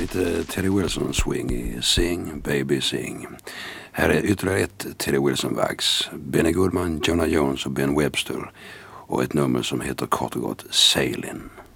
lite Teddy Wilson-swing i Sing, Baby Sing. Här är ytterligare ett Teddy Wilson-vax. Benny Goodman, Jonah Jones och Ben Webster. Och ett nummer som heter kort och gott Sailin'.